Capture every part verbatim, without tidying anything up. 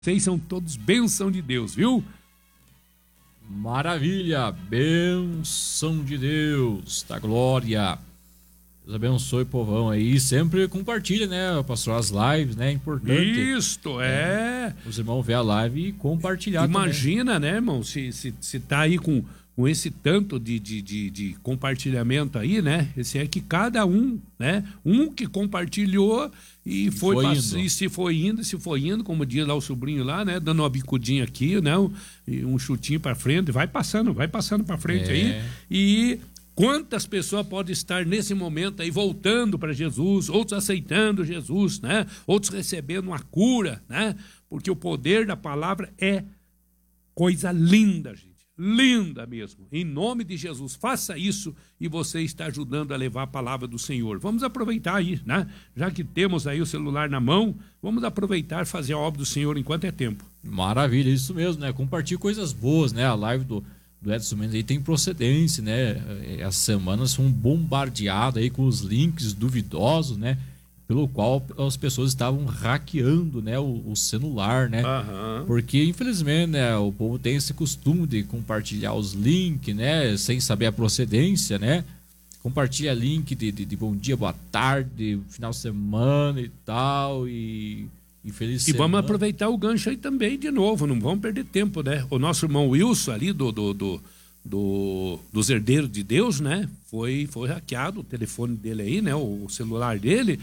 Vocês são todos bênção de Deus, viu? Maravilha, bênção de Deus, da glória. Deus abençoe o povão aí. Sempre compartilha, né, pastor, as lives, né? É importante. Isto, é. é. Os irmãos ver a live e compartilhar. Imagina, também. né, irmão, se, se, se tá aí com, com esse tanto de, de, de, de compartilhamento aí, né? Esse é que cada um, né? Um que compartilhou e, e foi, foi pass... indo. E se foi indo, se foi indo, como diz lá o sobrinho lá, né? Dando uma bicudinha aqui, né? Um, um chutinho pra frente, vai passando, vai passando pra frente é. aí. E quantas pessoas podem estar nesse momento aí voltando para Jesus, outros aceitando Jesus, né? Outros recebendo uma cura, né? Porque o poder da palavra é coisa linda, gente. Linda mesmo. Em nome de Jesus, faça isso e você está ajudando a levar a palavra do Senhor. Vamos aproveitar aí, né? Já que temos aí o celular na mão, vamos aproveitar e fazer a obra do Senhor enquanto é tempo. Maravilha, isso mesmo, né? Compartilhe coisas boas, né? A live do do Edson Mendes aí tem procedência, né? As semanas são bombardeadas aí com os links duvidosos, né? Pelo qual as pessoas estavam hackeando, né? O, o celular, né? Uhum. Porque, infelizmente, né? O povo tem esse costume de compartilhar os links, né? Sem saber a procedência, né? Compartilha link de, de, de bom dia, boa tarde, final de semana e tal, e... E, feliz e semana. vamos aproveitar o gancho aí também de novo, não vamos perder tempo, né? O nosso irmão Wilson ali do, do, do, do, dos Herdeiros de Deus, né? Foi, foi hackeado o telefone dele aí, né? O celular dele.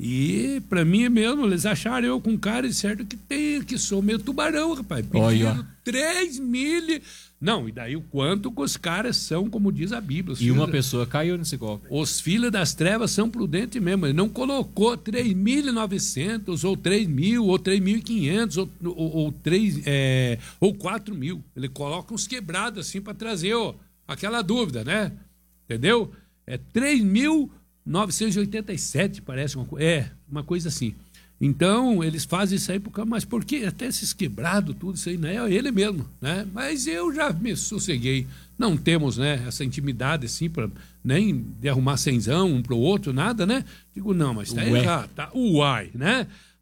E pra mim mesmo, eles acharam eu com cara certo que tem, que sou meio tubarão, rapaz. Pedindo três mil... Não, e daí o quanto que os caras são, como diz a Bíblia. E uma da... pessoa caiu nesse golpe. Os filhos das trevas são prudentes mesmo. Ele não colocou três mil e novecentos, ou três mil, ou três mil e quinhentos, ou, ou, ou, três, é, ou quatro mil. Ele coloca uns quebrados assim para trazer ó, aquela dúvida, né? Entendeu? É três mil novecentos e oitenta e sete, parece uma coisa. É, uma coisa assim. Então, eles fazem isso aí, por mas por que até esses quebrados, tudo isso aí, né? É ele mesmo, né? Mas eu já me sosseguei. Não temos, né, essa intimidade, assim, pra, nem de arrumar cenzão um pro outro, nada, né? Digo, não, mas tá Ué. errado, tá? Uai, né?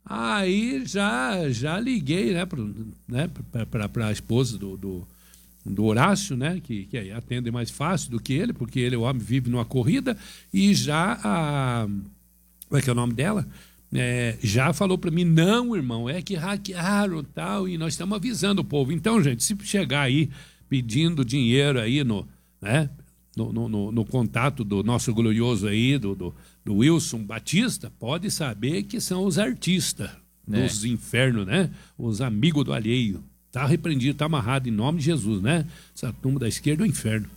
Aí já, já liguei, né, pro, né pra, pra, pra esposa do, do, do Horácio, né? Que, que atende mais fácil do que ele, porque ele, o homem, vive numa corrida, e já a... Como é que é o nome dela? É, já falou para mim, não, irmão, é que hackearam tal, e nós estamos avisando o povo. Então, gente, se chegar aí pedindo dinheiro aí no, né, no, no, no, no contato do nosso glorioso aí, do, do, do Wilson Batista, pode saber que são os artistas é. dos infernos, né? Os amigos do alheio. Tá repreendido, tá amarrado em nome de Jesus, né? Essa turma da esquerda é o inferno.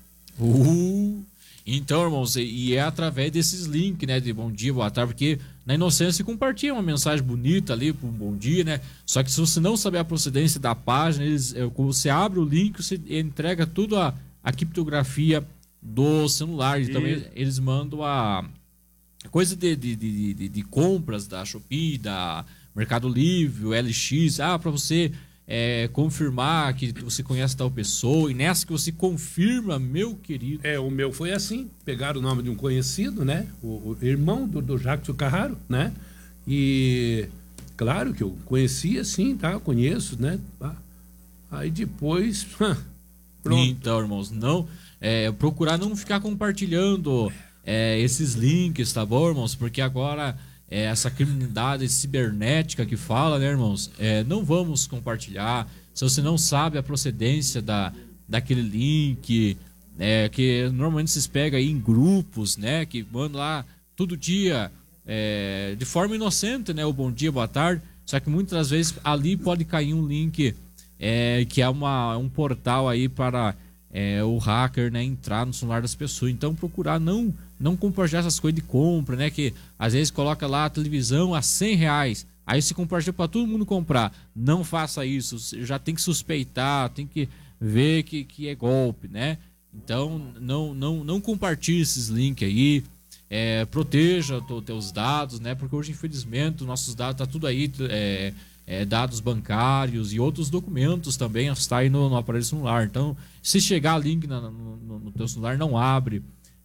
Uh, então, irmãos, e é através desses links, né, de bom dia, boa tarde, porque na inocência compartilha uma mensagem bonita ali, um bom dia, né? Só que se você não saber a procedência da página, eles, você abre o link, você entrega tudo a, a criptografia do celular. E também eles mandam a coisa de, de, de, de, de compras da Shopee, da Mercado Livre, o L X, ah, para você é, confirmar que você conhece tal pessoa, e nessa que você confirma, meu querido. É, o meu foi assim, pegaram o nome de um conhecido, né? O, o irmão do, do Jackson Carraro, né? E claro que eu conhecia, sim, tá? Conheço, né? Aí depois, pronto. Então, irmãos, não é, procurar não ficar compartilhando é, esses links, tá bom, irmãos? Porque agora é, essa criminalidade cibernética que fala, né, irmãos? É, não vamos compartilhar. Se você não sabe a procedência da, daquele link, é, que normalmente se pega aí em grupos, né? Que mandam lá todo dia, é, de forma inocente, né? O bom dia, boa tarde. Só que muitas vezes ali pode cair um link é, que é uma, um portal aí para é, o hacker, né, entrar no celular das pessoas. Então procurar não, não compartilhar essas coisas de compra, né? Que às vezes coloca lá a televisão a cem reais. Aí se compartilha para todo mundo comprar. Não faça isso. Você já tem que suspeitar, tem que ver que, que é golpe, né? Então não, não, não compartilhe esses links aí. É, proteja os teus dados, né? Porque hoje, infelizmente, os nossos dados tá tudo aí, é, é, dados bancários e outros documentos também está aí no, no aparelho celular. Então, se chegar link na, no, no teu celular, não abre.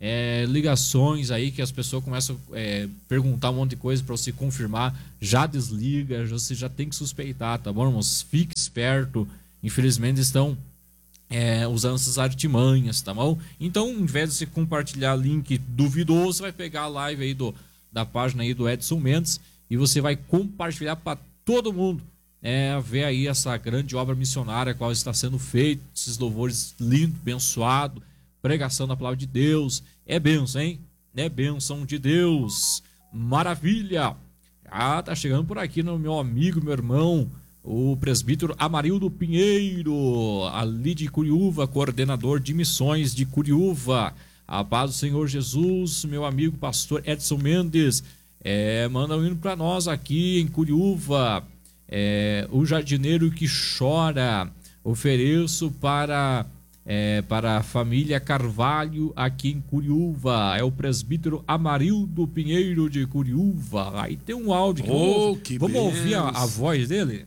é, ligações aí que as pessoas começam a é, perguntar um monte de coisa para você confirmar. Já desliga, você já tem que suspeitar, tá bom, irmãos? Fique esperto. Infelizmente estão é, usando essas artimanhas, tá bom? Então, em vez de você compartilhar link duvidoso, você vai pegar a live aí do, da página aí do Edson Mendes e você vai compartilhar para todo mundo é, ver aí essa grande obra missionária qual está sendo feita, esses louvores lindos, abençoados, pregação da palavra de Deus. É bênção, hein? É bênção de Deus. Maravilha! Ah, tá chegando por aqui no meu amigo, meu irmão, o presbítero Amarildo Pinheiro, ali de Curiúva, coordenador de missões de Curiúva. A paz do Senhor Jesus, meu amigo pastor Edson Mendes, é, manda um hino para nós aqui em Curiúva. É, o jardineiro que chora, ofereço para, é, para a família Carvalho aqui em Curiúva. É o presbítero Amarildo Pinheiro de Curiúva. Aí tem um áudio que oh, vamos, que vamos ouvir a, a voz dele?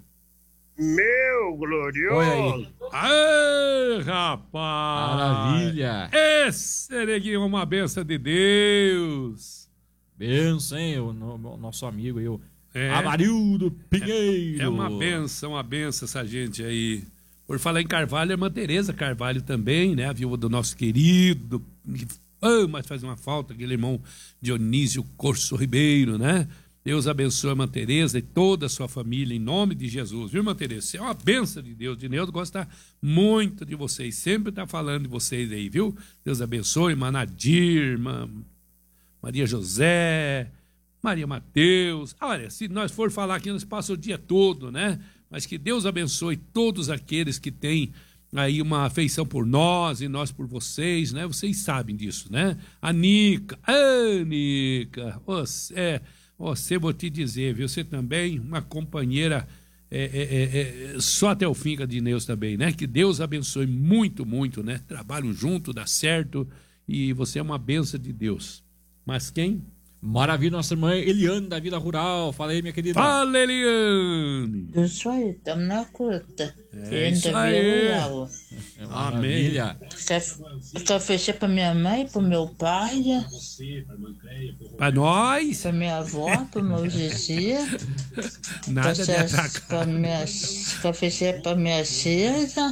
Meu glorioso! Olha aí. Aê, rapaz! Maravilha! Esse é uma benção de Deus! Benção, hein? O, o nosso amigo aí, o é. Amarildo Pinheiro. É, é uma benção, uma benção essa gente aí. Por falar em Carvalho, a irmã Tereza Carvalho também, né? A viúva do nosso querido, que ama fazer uma falta, aquele irmão Dionísio Corso Ribeiro, né? Deus abençoe a irmã Tereza e toda a sua família, em nome de Jesus. Viu, irmã Tereza? Você é uma benção de Deus. De Deus gosta muito de vocês. Sempre está falando de vocês aí, viu? Deus abençoe, irmã Nadir, irmã Maria José, Maria Mateus. Olha, se nós for falar aqui, nós passamos o dia todo, né? Mas que Deus abençoe todos aqueles que têm aí uma afeição por nós e nós por vocês, né? Vocês sabem disso, né? A Nica, a Nica, você... Você, vou te dizer, viu? Você também, uma companheira é, é, é, só até o fim, Cadineuza também, né? Que Deus abençoe muito, muito, né? Trabalham junto, dá certo e você é uma benção de Deus. Mas quem? Maravilha, nossa irmã Eliane da Vida Rural. Fala aí, minha querida. Fala, Eliane! Isso aí, estamos na curta. É isso aí. É maravilha. Café para minha mãe, para meu pai, para nós, para minha avó, para meu Zezé. Nada de atacar. Café para minha Cisa.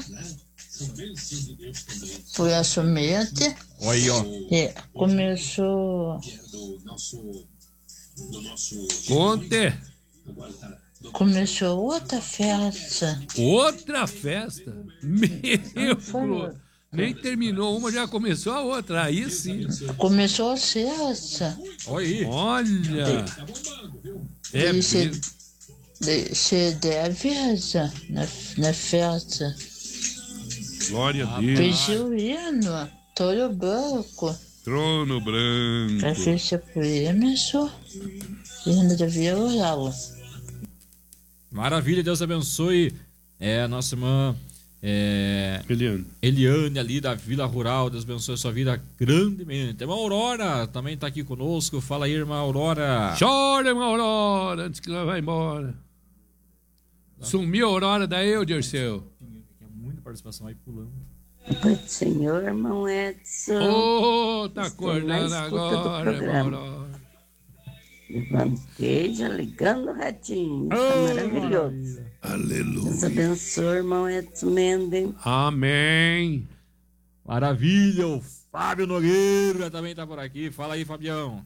Foi a somente. Olha aí, ó. E começou. Conte. Começou outra festa. Outra festa? Meu Deus. Nem terminou uma, já começou a outra. Aí sim. Começou a sexta. Olha. Olha. É mesmo. Você deve essa na, na festa. Glória a Deus. Pediu o hino, todo branco. Trono branco. Pra festa por Emerson, hino da Vila Rural. Maravilha, Deus abençoe é, a nossa irmã é, Eliane. Eliane ali da Vila Rural. Deus abençoe a sua vida grandemente. A irmã Aurora também está aqui conosco. Fala aí, irmã Aurora. Chora, irmã Aurora, antes que ela vá embora. Sumiu a Aurora da eu, Dirceu. Muita participação aí pulando. Pai do Senhor, irmão Edson. Ô, oh, tá acordando agora, irmão Aurora. Levantei já ligando o ratinho. Tá oh, maravilhoso. Aleluia. Deus abençoe, irmão Edson Mendes. Amém. Maravilha. O Fábio Nogueira também tá por aqui. Fala aí, Fabião.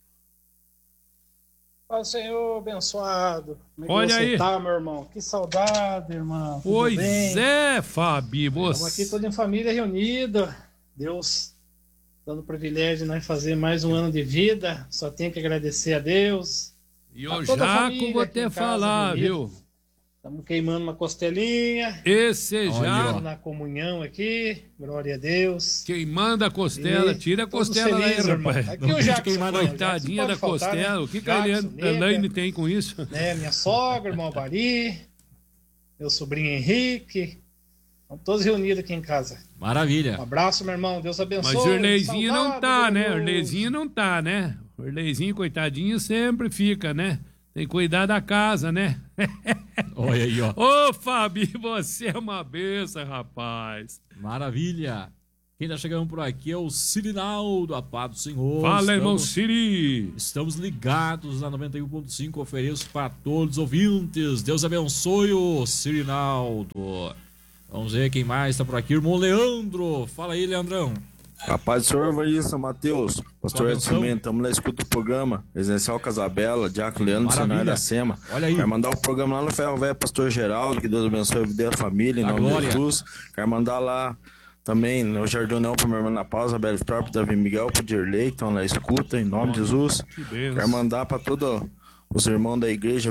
Pai Senhor, abençoado. Como é que Olha você aí. tá, meu irmão? Que saudade, irmão. Tudo Pois bem? é, Fabi. Você... Estamos aqui toda em família reunida. Deus dando o privilégio de nós fazer mais um ano de vida. Só tenho que agradecer a Deus. E a o toda a Jaco família vou aqui até em casa, falar, reunida. viu? Estamos queimando uma costelinha. Esse Olha, já. Estamos na comunhão aqui. Glória a Deus. Quem manda a costela, E tira a todos costela daí, felizes, irmão. rapaz. Aqui o Jackson, Quem manda a pode, coitadinha da Jackson pode faltar, costela. né? O que, que a Jackson, Eliane- a Elaine Nega. tem com isso? Né, minha sogra, irmão Bari, meu sobrinho Henrique. Estamos todos reunidos aqui em casa. Maravilha. Um abraço, meu irmão. Deus abençoe. Mas o Erleizinho não Saudade, tá, né? O glorioso. Erleizinho não tá, né? O Erleizinho, coitadinho, sempre fica, né? Tem que cuidar da casa, né? Olha aí, ó. Ô, Fabi, você é uma benção, rapaz. Maravilha. Quem tá chegando por aqui é o Cirinaldo, a paz do Senhor. Fala, estamos, irmão Siri. Estamos ligados na noventa e um ponto cinco, ofereço para todos os ouvintes. Deus abençoe o Cirinaldo. Vamos ver quem mais tá por aqui. Irmão Leandro. Fala aí, Leandrão. A paz do Senhor, Evangelista Mateus, Pastor Edson Mendes, estamos lá, escuta o programa, Residencial Casabela, Diácono Leandro, Cenário da Sema. Olha aí. Quero mandar o programa lá no Ferro Velho, Pastor Geraldo, que Deus abençoe a vida da família, em Da nome glória. de Jesus. Quero mandar lá também no Jardinão para minha irmã Ana Paula, Isabel próprio, Davi Miguel, pro Dirley, que estão lá, escuta, em nome de Jesus. Que bênção. Quero mandar para todos os irmãos da igreja